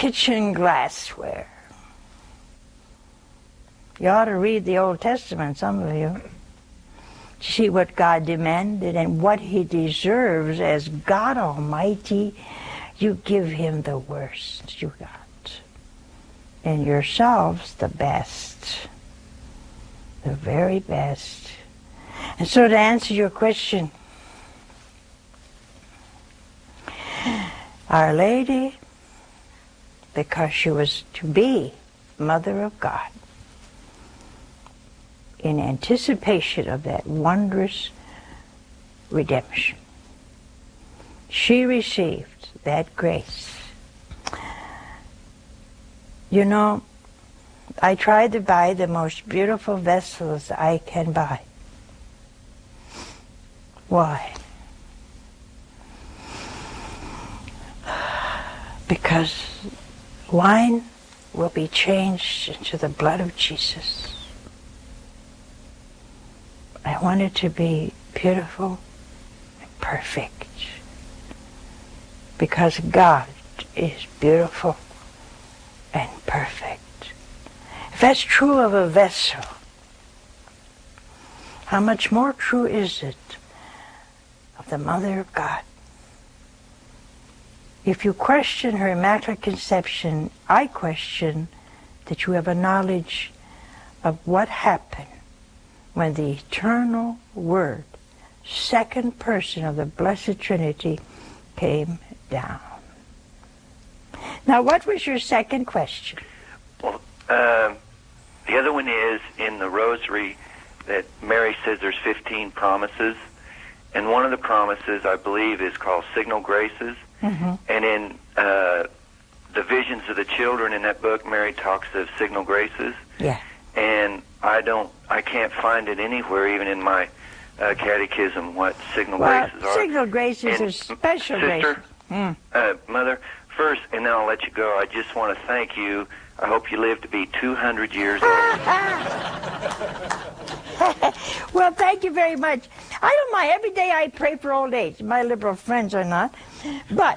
kitchen glassware. You ought to read the Old Testament, some of you. See what God demanded and what he deserves as God Almighty. You give him the worst you got, and yourselves the best, the very best. And so to answer your question, Our Lady, because she was to be Mother of God, in anticipation of that wondrous redemption, she received that grace. You know, I try to buy the most beautiful vessels I can buy. Why? Because wine will be changed into the blood of Jesus. I want it to be beautiful and perfect, because God is beautiful and perfect. If that's true of a vessel, how much more true is it of the Mother of God? If you question her Immaculate Conception, I question that you have a knowledge of what happened when the eternal Word, second person of the Blessed Trinity, came down. Now, what was your second question? Well, the other one is in the Rosary that Mary says there's 15 promises, and one of the promises, I believe, is called Signal Graces. Mm-hmm. And in the Visions of the Children in that book, Mary talks of Signal Graces. Yeah. And I can't find it anywhere, even in my catechism, what Signal Graces are. Signal Graces are special graces. Sister, Mother, first, and then I'll let you go, I just want to thank you. I hope you live to be 200 years old. Well, thank you very much. I don't mind. Every day I pray for old age. My liberal friends are not. But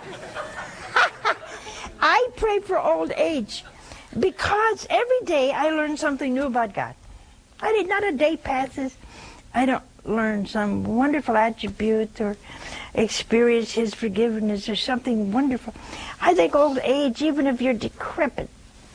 I pray for old age because every day I learn something new about God. Not a day passes I don't learn some wonderful attribute or experience his forgiveness or something wonderful. I think old age, even if you're decrepit,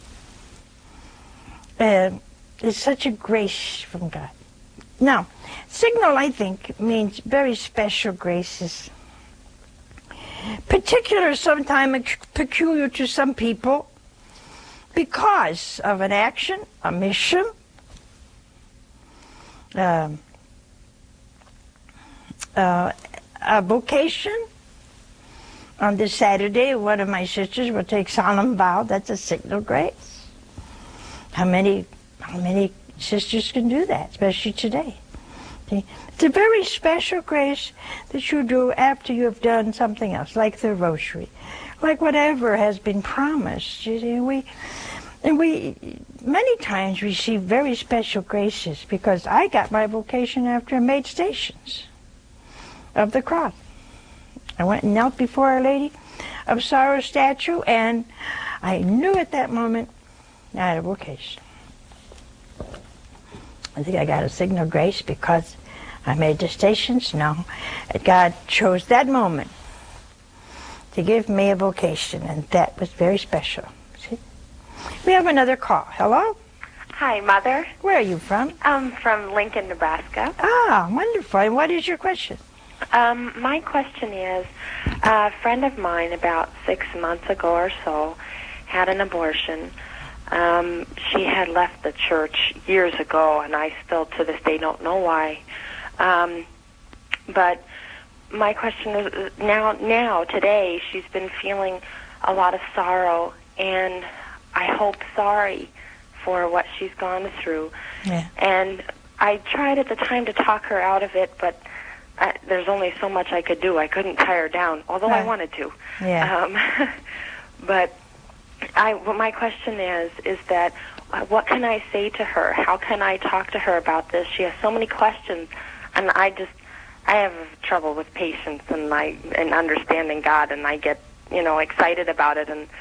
is such a grace from God. Now, signal, I think, means very special graces. Particular, sometimes peculiar to some people, because of an action, a mission, a vocation. On this Saturday, one of my sisters will take solemn vow. That's a signal grace. How many sisters can do that, especially today? See? It's a very special grace that you do after you have done something else, like the rosary, like whatever has been promised. You see, we many times receive very special graces, because I got my vocation after I made Stations of the Cross. I went and knelt before Our Lady of Sorrow statue, and I knew at that moment I had a vocation. I think I got a signal grace because I made the Stations. No, God chose that moment to give me a vocation, and that was very special. See? We have another call. Hello? Hi, Mother. Where are you from? I'm from Lincoln, Nebraska. Ah, wonderful. And what is your question? My question is, a friend of mine about 6 months ago or so had an abortion. She had left the church years ago, and I still to this day don't know why. But my question is, now, today, she's been feeling a lot of sorrow, and I hope sorry for what she's gone through. Yeah. And I tried at the time to talk her out of it, but there's only so much I could do. I couldn't tie her down, although I wanted to. Yeah. But my question is that what can I say to her? How can I talk to her about this? She has so many questions, and I have trouble with patience and understanding God, and I get excited about it, and